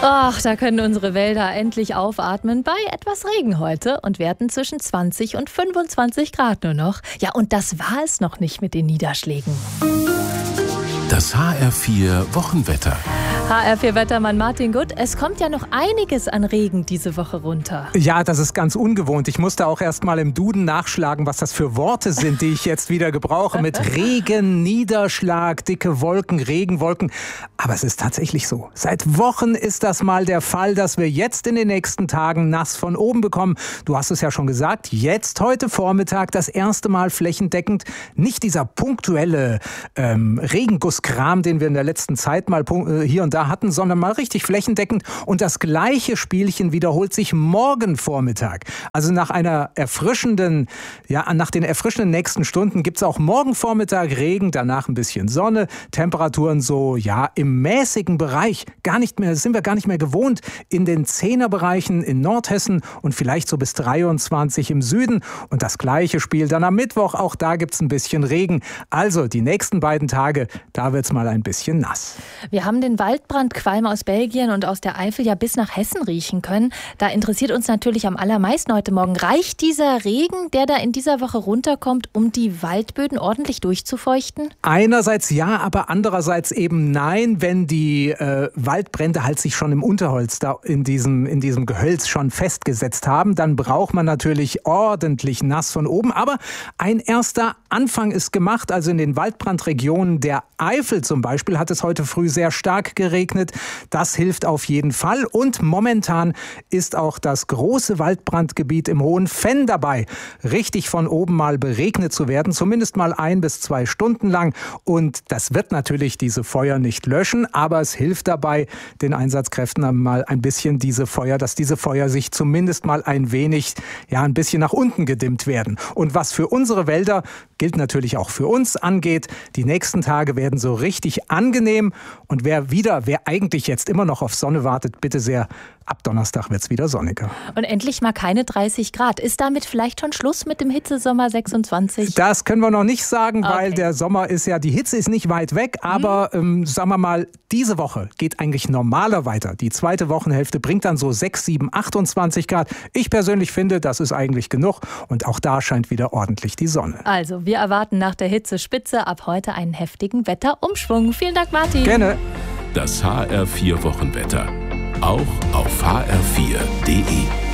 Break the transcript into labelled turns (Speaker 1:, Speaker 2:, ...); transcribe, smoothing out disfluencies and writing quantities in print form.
Speaker 1: Ach, da können unsere Wälder endlich aufatmen bei etwas Regen heute und werden zwischen 20 und 25 Grad nur noch. Ja, und das war es noch nicht mit den Niederschlägen.
Speaker 2: Das HR4 Wochenwetter.
Speaker 1: HR4-Wettermann Martin Gutt, es kommt ja noch einiges an Regen diese Woche runter.
Speaker 3: Ja, das ist ganz ungewohnt. Ich musste auch erst mal im Duden nachschlagen, was das für Worte sind, die ich jetzt wieder gebrauche. Mit Regen, Niederschlag, dicke Wolken, Regenwolken. Aber es ist tatsächlich so. Seit Wochen ist das mal der Fall, dass wir jetzt in den nächsten Tagen nass von oben bekommen. Du hast es ja schon gesagt, jetzt heute Vormittag das erste Mal flächendeckend. Nicht dieser punktuelle Regengusskram, den wir in der letzten Zeit mal hier und da hatten, sondern mal richtig flächendeckend. Und das gleiche Spielchen wiederholt sich morgen Vormittag. Also nach den erfrischenden nächsten Stunden gibt es auch morgen Vormittag Regen, danach ein bisschen Sonne, Temperaturen so, im mäßigen Bereich. Sind wir gar nicht mehr gewohnt. In den 10er-Bereichen in Nordhessen und vielleicht so bis 23 im Süden. Und das gleiche Spiel dann am Mittwoch, auch da gibt es ein bisschen Regen. Also die nächsten beiden Tage, da wird es mal ein bisschen nass.
Speaker 1: Wir haben den Waldbrandqualm aus Belgien und aus der Eifel ja bis nach Hessen riechen können. Da interessiert uns natürlich am allermeisten heute Morgen. Reicht dieser Regen, der da in dieser Woche runterkommt, um die Waldböden ordentlich durchzufeuchten?
Speaker 3: Einerseits ja, aber andererseits eben nein, wenn die Waldbrände halt sich schon im Unterholz da in diesem Gehölz schon festgesetzt haben, dann braucht man natürlich ordentlich nass von oben. Aber ein erster Anfang ist gemacht. Also in den Waldbrandregionen der Eifel zum Beispiel hat es heute früh sehr stark geregnet. Das hilft auf jeden Fall. Und momentan ist auch das große Waldbrandgebiet im Hohen Venn dabei, richtig von oben mal beregnet zu werden, zumindest mal 1 bis 2 Stunden lang. Und das wird natürlich diese Feuer nicht löschen, aber es hilft dabei, den Einsatzkräften mal ein bisschen dass diese Feuer sich zumindest mal ein bisschen nach unten gedimmt werden. Und was für unsere Wälder gilt natürlich auch für uns angeht, die nächsten Tage werden so richtig angenehm. Und wer eigentlich jetzt immer noch auf Sonne wartet, bitte sehr, ab Donnerstag wird es wieder sonniger.
Speaker 1: Und endlich mal keine 30 Grad. Ist damit vielleicht schon Schluss mit dem Hitzesommer 26?
Speaker 3: Das können wir noch nicht sagen, weil der Sommer die Hitze ist nicht weit weg, aber sagen wir mal, diese Woche geht eigentlich normaler weiter. Die zweite Wochenhälfte bringt dann so 6, 7, 28 Grad. Ich persönlich finde, das ist eigentlich genug und auch da scheint wieder ordentlich die Sonne.
Speaker 1: Also, wir erwarten nach der Hitzespitze ab heute einen heftigen Wetterumschwung. Vielen Dank, Martin.
Speaker 3: Gerne.
Speaker 2: Das HR4 Wochenwetter. Auch auf hr4.de.